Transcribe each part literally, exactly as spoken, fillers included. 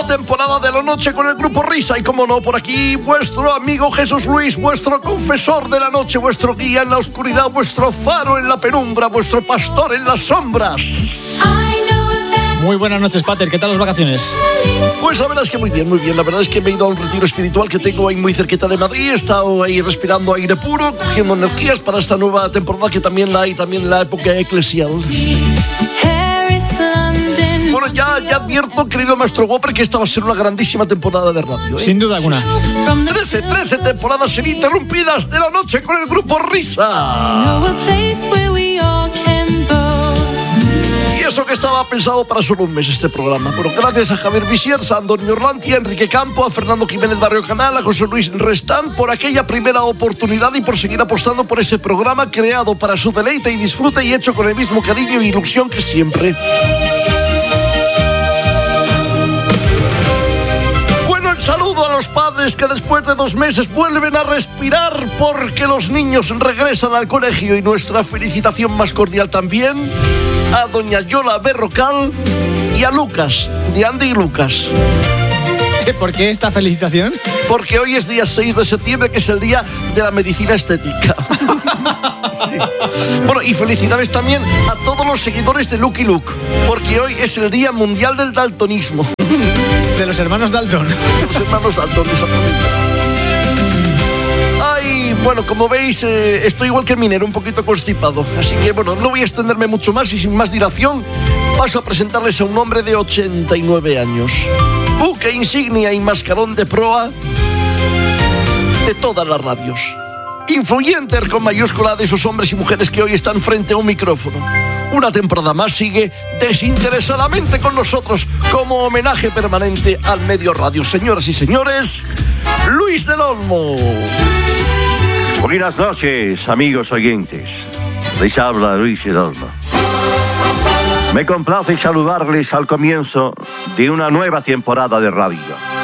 nueva temporada de La Noche con el Grupo Risa. Y como no, por aquí vuestro amigo Jesús Luis, vuestro confesor de la noche, vuestro guía en la oscuridad, vuestro faro en la penumbra, vuestro pastor en las sombras. Muy buenas noches, Pater. ¿Qué tal las vacaciones? Pues la verdad es que muy bien, muy bien. La verdad es que me he ido a un retiro espiritual que tengo ahí muy cerquita de Madrid. He estado ahí respirando aire puro, cogiendo energías para esta nueva temporada que también la hay también en la época eclesial. Bueno, ya, ya advierto, querido maestro Whopper, que esta va a ser una grandísima temporada de radio, ¿eh? Sin duda alguna. trece, trece temporadas ininterrumpidas de La Noche con el Grupo Risa. Y eso que estaba pensado para solo un mes este programa. Bueno, gracias a Javier Visiers, a Antonio Orlantia, a Enrique Campo, a Fernando Jiménez Barrio Canal, a José Luis Restán por aquella primera oportunidad y por seguir apostando por ese programa creado para su deleite y disfrute y hecho con el mismo cariño e ilusión que siempre. Saludo a los padres que después de dos meses vuelven a respirar porque los niños regresan al colegio, y nuestra felicitación más cordial también a doña Yola Berrocal y a Lucas, de Andy y Lucas. ¿Por qué esta felicitación? Porque hoy es día seis de septiembre, que es el día de la medicina estética. Sí. Bueno, y felicidades también a todos los seguidores de Lucky Luke, porque hoy es el Día Mundial del Daltonismo. De los hermanos Dalton. De los hermanos Dalton, exactamente. Ay, bueno, como veis, eh, estoy igual que el minero, un poquito constipado. Así que, bueno, no voy a extenderme mucho más y sin más dilación paso a presentarles a un hombre de ochenta y nueve años. Buque insignia y mascarón de proa de todas las radios. Influyenter con mayúscula de esos hombres y mujeres que hoy están frente a un micrófono. Una temporada más sigue desinteresadamente con nosotros como homenaje permanente al medio radio. Señoras y señores, Luis del Olmo. Buenas noches, amigos oyentes. Les habla Luis del Olmo. Me complace saludarles al comienzo de una nueva temporada de radio.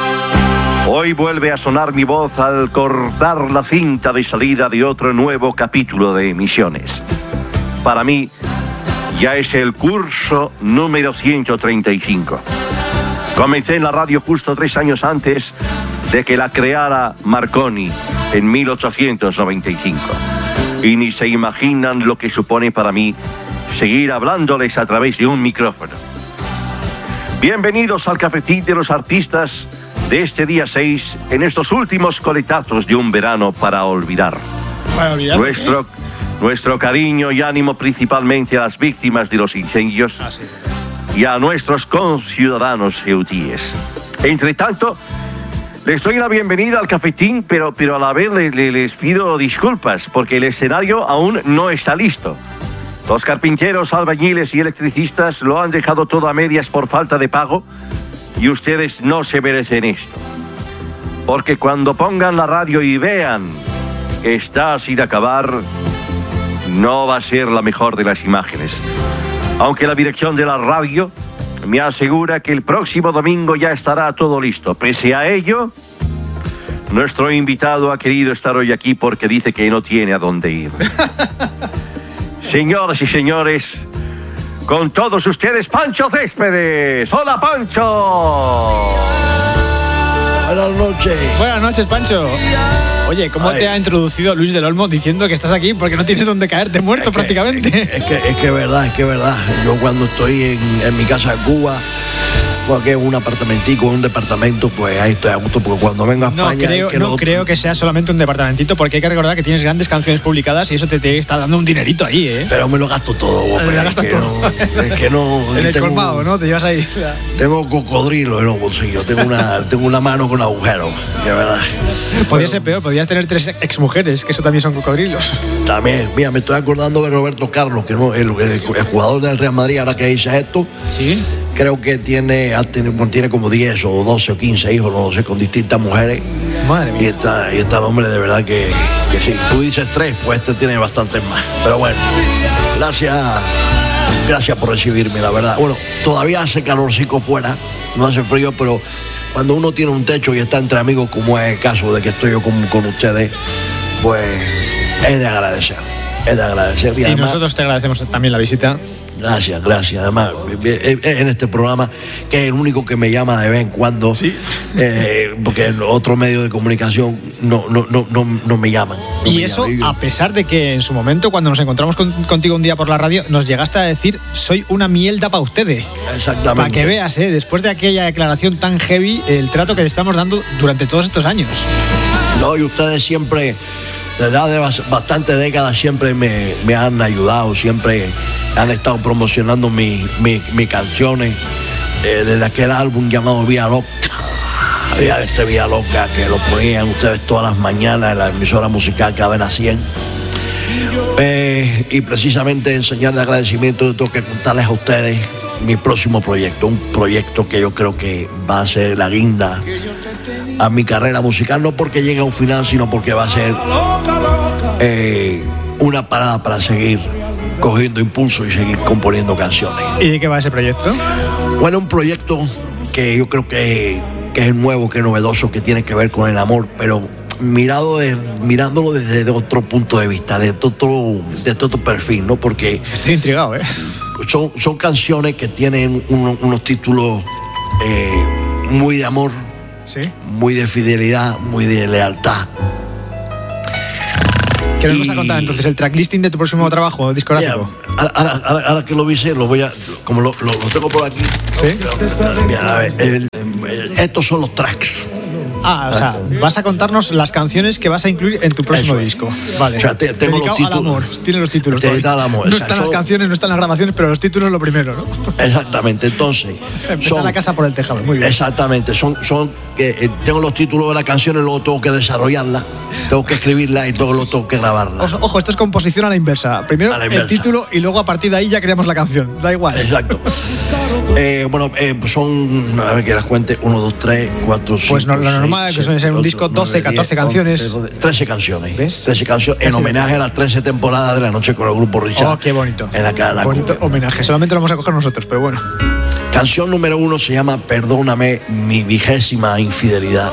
Hoy vuelve a sonar mi voz al cortar la cinta de salida de otro nuevo capítulo de emisiones. Para mí, ya es el curso número ciento treinta y cinco. Comencé en la radio justo tres años antes de que la creara Marconi en mil ochocientos noventa y cinco. Y ni se imaginan lo que supone para mí seguir hablándoles a través de un micrófono. Bienvenidos al cafetín de los artistas de este día seis, en estos últimos coletazos de un verano para olvidar. ¿Para olvidar? Nuestro, nuestro cariño y ánimo principalmente a las víctimas de los incendios. Ah, sí. Y a nuestros conciudadanos ceutíes. Entre tanto, les doy la bienvenida al cafetín, pero, pero a la vez les, les pido disculpas, porque el escenario aún no está listo. Los carpinteros, albañiles y electricistas lo han dejado todo a medias por falta de pago, y ustedes no se merecen esto. Porque cuando pongan la radio y vean que está sin acabar, no va a ser la mejor de las imágenes. Aunque la dirección de la radio me asegura que el próximo domingo ya estará todo listo. Pese a ello, nuestro invitado ha querido estar hoy aquí porque dice que no tiene a dónde ir. Señoras y señores, con todos ustedes, Pancho Céspedes. ¡Hola, Pancho! Buenas noches. Buenas noches, Pancho. Oye, ¿cómo Ay. te ha introducido Luis del Olmo diciendo que estás aquí porque no tienes dónde caerte, muerto es que, prácticamente? Es que es que es verdad, es que es verdad. Yo cuando estoy en, en mi casa en Cuba, porque es un apartamentico, un departamento, pues ahí estoy a gusto, porque cuando vengo a España... No, creo, que no lo... creo que sea solamente un departamentito, porque hay que recordar que tienes grandes canciones publicadas y eso te, te está dando un dinerito ahí, ¿eh? Pero me lo gasto todo, hombre. Me lo gastas es que todo. No, es que no... En el tengo, colmado, ¿no? Te llevas ahí. Tengo cocodrilo en los bolsillos, tengo una, tengo una mano con agujeros, de verdad. Podría Bueno, ser peor, podrías tener tres exmujeres, que eso también son cocodrilos. También, mira, me estoy acordando de Roberto Carlos, que no, el, el, el jugador del Real Madrid, ahora que dice esto, ¿Sí? creo que tiene, tiene como diez o doce o quince hijos, no lo sé, con distintas mujeres. Madre mía. Y está, y está el hombre de verdad que, que sí. Tú dices tres, pues este tiene bastantes más. Pero bueno, gracias, gracias por recibirme, la verdad. Bueno, todavía hace calorcico fuera, no hace frío, pero cuando uno tiene un techo y está entre amigos, como es el caso de que estoy yo con, con ustedes, pues es de agradecer. Es Es de agradecer. Y, y además, nosotros te agradecemos también la visita. Gracias, gracias. Además, en este programa, que es el único que me llama de vez en cuando, ¿sí? eh, porque en otro medio de comunicación no, no, no, no, no me llaman. No y me eso, llaman. a pesar de que en su momento, cuando nos encontramos con, contigo un día por la radio, nos llegaste a decir, soy una mielda para ustedes. Exactamente. Para que veas, ¿eh? Después de aquella declaración tan heavy, el trato que te estamos dando durante todos estos años. No, y ustedes siempre, desde hace bastantes décadas, siempre me, me han ayudado, siempre han estado promocionando mis mi, mi canciones, eh, desde aquel álbum llamado Vía Loca. Sí. Había este Vía Loca que lo ponían ustedes todas las mañanas en la emisora musical Cadena cien. Eh, y precisamente en señal de agradecimiento yo tengo que contarles a ustedes mi próximo proyecto, un proyecto que yo creo que va a ser la guinda a mi carrera musical, no porque llegue a un final, sino porque va a ser eh, una parada para seguir cogiendo impulso y seguir componiendo canciones. ¿Y de qué va ese proyecto? Bueno, un proyecto que yo creo que, que es nuevo, que es novedoso, que tiene que ver con el amor, pero mirado de, mirándolo desde otro punto de vista, desde otro, desde otro perfil, ¿no? Porque estoy intrigado, ¿eh? Son, son canciones que tienen un, unos títulos eh, muy de amor, ¿sí? Muy de fidelidad, muy de lealtad. ¿Qué nos y... vas a contar entonces? ¿El tracklisting de tu próximo trabajo discográfico? Yeah, ahora, ahora, ahora que lo viste, lo voy a, como lo, lo, lo tengo por aquí. ¿Sí? Mira, a ver, el, el, estos son los tracks. Ah, o sea, vas a contarnos las canciones que vas a incluir en tu próximo Eso. disco. Vale. O sea, te, tengo Dedicado los títulos. Al amor. Tiene los títulos. Dedicado al amor. No o sea, están son... las canciones, no están las grabaciones, pero los títulos es lo primero, ¿no? Exactamente. Entonces. Empezar son... la casa por el tejado. Muy bien. Exactamente. Son, son que eh, tengo los títulos de las canciones, luego tengo que desarrollarlas, tengo que escribirlas y luego tengo que grabarlas. Ojo, ojo, esto es composición a la inversa. Primero la inversa. El título y luego a partir de ahí ya creamos la canción. Da igual. Exacto. eh, bueno, eh, son, a ver que las cuente, uno, dos, tres, cuatro, cinco. Pues no, lo normal es que suele ser un disco doce, catorce canciones. trece canciones. ¿Ves? trece canciones en homenaje a las trece temporadas de La Noche con el Grupo Richard. Oh, qué bonito. En la cadena. Bonito homenaje. Solamente lo vamos a coger nosotros, pero bueno. Canción número uno se llama Perdóname mi vigésima infidelidad.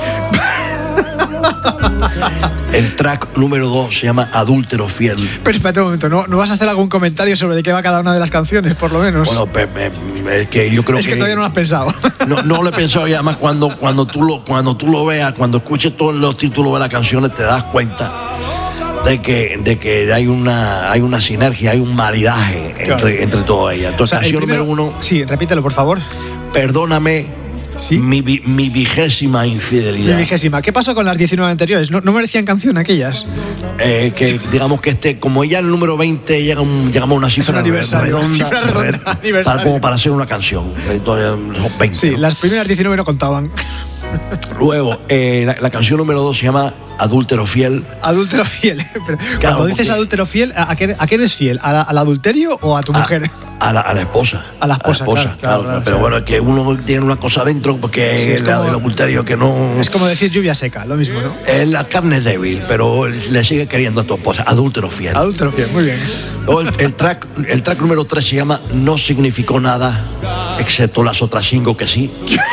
El track número dos se llama Adúltero Fiel. Pero espérate un momento, ¿no, ¿no vas a hacer algún comentario sobre de qué va cada una de las canciones, por lo menos? Bueno, pe, pe, es que yo creo es que... Es que todavía no lo has pensado. No, no lo he pensado y además cuando, cuando, tú lo, cuando tú lo veas, cuando escuches todos los títulos de las canciones, te das cuenta de que, de que hay, una, hay una sinergia, hay un maridaje claro. entre, entre todas ellas. Entonces, o sea, canción primero, número uno... Sí, repítelo, por favor. Perdóname... ¿Sí? Mi, mi vigésima infidelidad. Mi vigésima. ¿Qué pasó con las diecinueve anteriores? ¿No, no merecían canción aquellas? Eh, que digamos que este, como ya el número veinte llega un, llegamos a una cifra redonda, cifra redonda red, para, como para hacer una canción. Entonces, son veinte, sí, ¿no? Las primeras diecinueve no contaban. Luego, eh, la, la canción número dos se llama Adúltero Fiel. Adúltero Fiel. Pero claro, cuando dices adúltero fiel, ¿a qué, a qué eres fiel? ¿A la, ¿Al adulterio o a tu a, mujer? A la, a la esposa. A la esposa, a la esposa claro, claro, claro, claro, pero claro. Bueno, es que uno tiene una cosa dentro porque sí, es el adulterio que no... Es como decir lluvia seca, lo mismo, ¿no? Es la carne débil, pero le sigue queriendo a tu esposa. Adúltero Fiel. Adúltero Fiel, muy bien. Luego el, el, track, el track número tres se llama No significó nada, excepto las otras cinco que sí.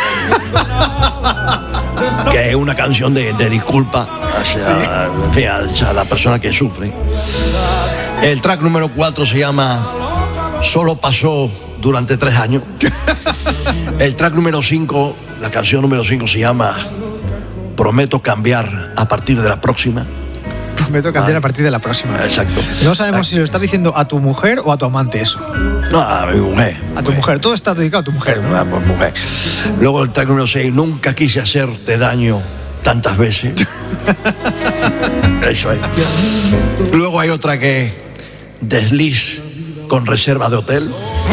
Que es una canción de, de disculpa hacia, sí. hacia la persona que sufre. El track número cuatro se llama Solo pasó durante tres años. El track número cinco, la canción número cinco se llama Prometo cambiar a partir de la próxima. Prometo cambiar ah, a partir de la próxima. Exacto. No sabemos ah, si lo estás diciendo a tu mujer o a tu amante eso. No, a mi mujer. A tu mujer. mujer. Todo está dedicado a tu mujer. ¿No? A mi mujer. Luego el track número seis, Nunca quise hacerte daño tantas veces. Eso es. Luego hay otra que es Desliz con reserva de hotel.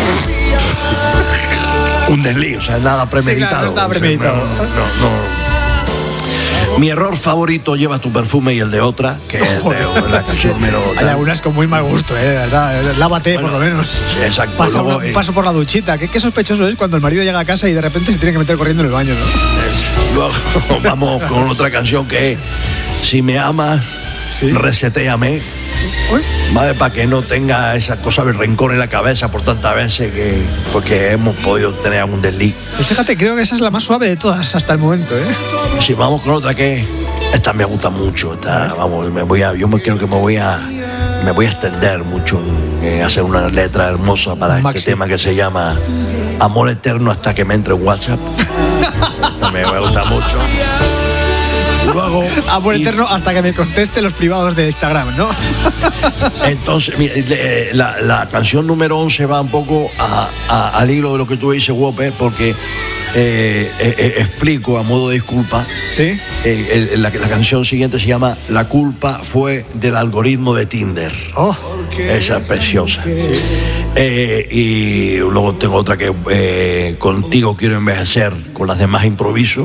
Un desliz, o sea, nada premeditado. Sí, claro, no estaba premeditado. No, no, no. Mi error favorito, Lleva tu perfume y el de otra, que es de la canción menos. Hay algunas con muy mal gusto, ¿eh? De verdad. Lávate, bueno, por lo menos. Sí, exacto. Pasa Luego, una, un paso por la duchita. ¿Qué, qué sospechoso es cuando el marido llega a casa y de repente se tiene que meter corriendo en el baño, ¿no? Es, luego vamos con otra canción que es Si me amas, ¿sí? Resetéame. ¿Vale? Para que no tenga esa cosa del rencor en la cabeza por tantas veces que porque hemos podido tener algún desliz. Pues fíjate, creo que esa es la más suave de todas hasta el momento, ¿eh? Si vamos con otra que esta me gusta mucho, esta, vamos, me voy a, yo me creo que me voy a me voy a extender mucho en, en hacer una letra hermosa para Maxi. este tema que se llama Amor Eterno hasta que me entre en WhatsApp. me, me gusta mucho. Luego, Amor y, eterno hasta que me conteste los privados de Instagram, ¿no? Entonces, mira, la, la canción número once va un poco a, a, al hilo de lo que tú dices, Whopper, porque eh, eh, explico a modo de disculpa. Sí. Eh, el, la, la canción siguiente se llama La culpa fue del algoritmo de Tinder. Oh. Esa es preciosa. Sí. Eh, y luego tengo otra que eh, Contigo quiero envejecer, con las demás improviso.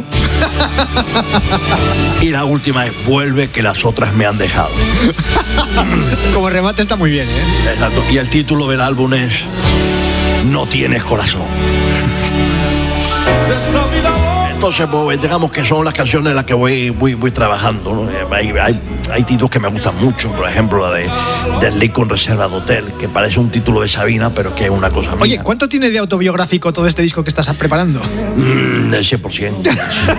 Y la última es Vuelve, que las otras me han dejado. Como remate está muy bien, ¿eh? Exacto. Y el título del álbum es No tienes corazón. Entonces, pues, digamos que son las canciones en las que voy, voy, voy trabajando, ¿no? Hay, hay, hay títulos que me gustan mucho, por ejemplo, la de Del Lincoln Reserva de Hotel, que parece un título de Sabina, pero que es una cosa mía. Oye, ¿cuánto tiene de autobiográfico todo este disco que estás preparando? Mm, del cien por ciento.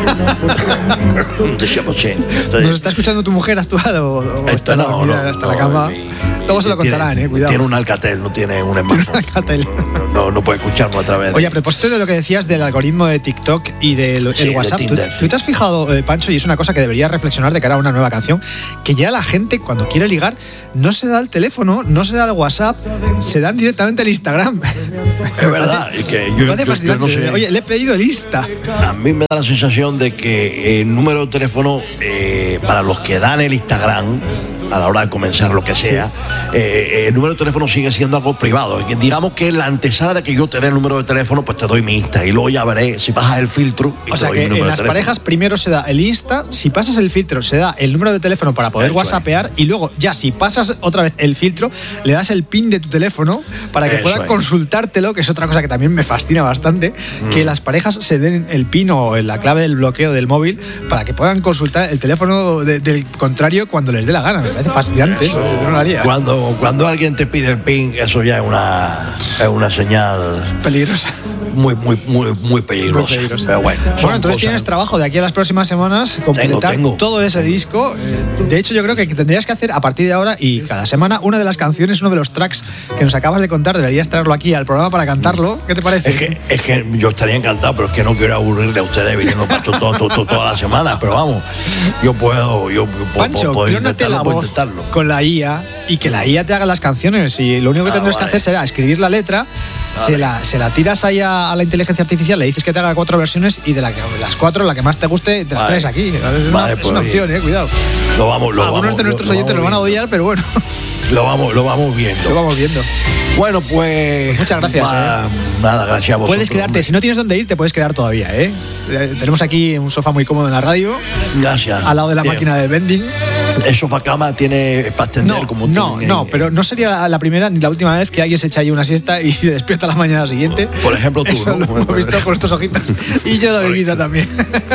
Del cien por ciento. ¿Nos está escuchando tu mujer actual o, o está no, dormida no, hasta no, la cama? Mi, mi, Luego se lo contarán, tiene, eh, cuidado. Tiene un Alcatel, no tiene un smartphone. Alcatel. No, no puede escucharlo a través de... Oye, a propósito de lo que decías del algoritmo de TikTok y del Sí, el de WhatsApp, ¿tú, Tinder. tú te has fijado, eh, Pancho, y es una cosa que deberías reflexionar de cara a una nueva canción, que ya la gente cuando quiere ligar no se da el teléfono, no se da el WhatsApp, se dan directamente el Instagram. Es verdad, y que yo, Me parece yo- yo fascinante. no sé... Oye, le he pedido el Insta. A mí me da la sensación de que el número de teléfono eh, para los que dan el Instagram a la hora de comenzar lo que sea, eh, el número de teléfono sigue siendo algo privado. Digamos que la antesala de que yo te dé el número de teléfono, pues te doy mi Insta y luego ya veré si bajas el filtro y O te sea doy que el número en de las teléfono. parejas primero se da el Insta, si pasas el filtro se da el número de teléfono para poder Eso es. whatsappear y luego ya si pasas otra vez el filtro le das el pin de tu teléfono para que Eso puedan es. consultártelo, que es otra cosa que también me fascina bastante, Mm. que las parejas se den el pin o la clave del bloqueo del móvil para que puedan consultar el teléfono de- del contrario cuando les dé la gana. Me parece fascinante eso, yo no lo haría. Cuando, cuando alguien te pide el pin, eso ya es una, es una señal Peligrosa. muy, muy, muy, muy peligrosa. Muy peligrosa. Pero bueno, son Bueno, entonces cosas- tienes trabajo de aquí a las próximas semanas, completar tengo. todo ese disco. Eh, De hecho, yo creo que tendrías que hacer a partir de ahora y cada semana una de las canciones, uno de los tracks que nos acabas de contar, deberías traerlo aquí al programa para cantarlo. ¿Qué te parece? Es que, es que yo estaría encantado, pero es que no quiero aburrirle a ustedes viniendo para todo, todo, todo, todo- toda la semana. Pero vamos, yo puedo, yo puedo, Pancho, puedo clónate intentarlo, la puedo voz intentarlo. con la I A y que la I A te haga las canciones. Y lo único que Ah, tendrás vale. que hacer será escribir la letra, se la, se la tiras ahí a, a la inteligencia artificial, le dices que te haga cuatro versiones y de la que, las cuatro, la que más te guste, te la Vale. traes aquí. Es una, Vale, es pues, una oye, opción, eh, cuidado. Lo vamos, lo Algunos vamos, de nuestros lo- lo oyentes lo vamos van a viendo. odiar, pero bueno, Lo vamos, lo vamos viendo. lo vamos viendo. Bueno, pues. Muchas gracias, va- Nada, gracias a vosotros. Puedes quedarte, hombre. si no tienes dónde ir, te puedes quedar todavía, ¿eh? Eh, Tenemos aquí un sofá muy cómodo en la radio, Gracias. al lado de la Bien. máquina de vending. El sofá cama tiene para extender No, como no, tiene- no, pero no sería la, la primera ni la última vez que alguien se echa ahí una siesta y se despierta la mañana siguiente. Por ejemplo, tú, Eso ¿no? lo Bueno, hemos visto con estos ojitos. Y yo lo he vivido también.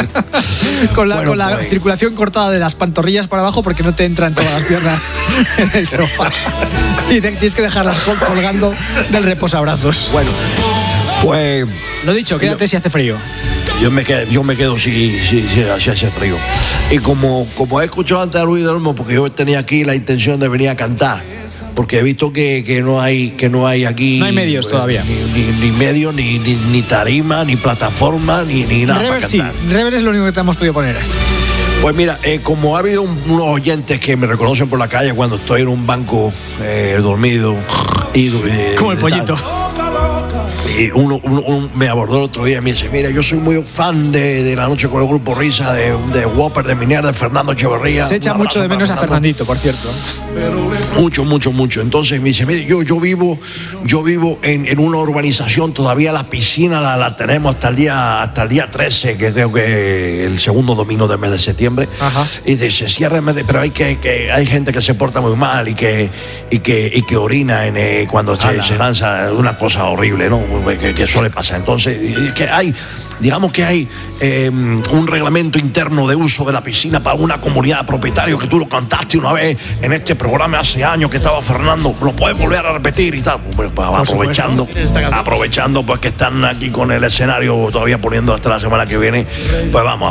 con la, Bueno, con la pues. circulación cortada de las pantorrillas para abajo porque no te entran todas las piernas en el sofá. Y te- tienes que dejarlas col- colgando del reposabrazos. Bueno, pues. Lo dicho, quédate si hace frío. Yo me quedo, yo me quedo si, si, si, si hace frío. Y como, como he escuchado antes a Luis del Olmo, porque yo tenía aquí la intención de venir a cantar, porque he visto que, que no hay que no hay aquí. No hay medios todavía. Ni, ni, ni medios, ni, ni, ni tarima, ni plataforma, ni, ni nada. Rever para sí, cantar. Rever es lo único que te hemos podido poner. Pues mira, eh, como ha habido un- unos oyentes que me reconocen por la calle cuando estoy en un banco eh, dormido. Y, eh, Como el tal. pollito. Y uno, uno- uno me abordó el otro día y me dice, mira, yo soy muy fan de, de La Noche con el Grupo Risa, de, de Whopper, de Minier, de Fernando Echeverría. Se echa Un mucho de abrazo menos a para Fernandito, por cierto. Mucho, mucho, mucho. Entonces me dice, mire, yo, yo vivo, yo vivo en, en una urbanización, todavía la piscina la, la tenemos hasta el día, hasta el día trece, que creo que el segundo domingo del mes de septiembre. Ajá. Y dice, cierra el mes de- pero hay que, que hay gente que se porta muy mal y que, y que, y que orina en, eh, cuando se, se lanza una cosa horrible, ¿no? Que, que suele pasar. Entonces, y que hay, digamos que hay eh, un reglamento interno de uso de la piscina para una comunidad de propietarios que tú lo cantaste una vez en este programa hace años que estaba Fernando, lo puedes volver a repetir y tal. Pues, pues, aprovechando, supuesto. Esta canción. aprovechando pues que están aquí con el escenario todavía poniendo hasta la semana que viene, pues vamos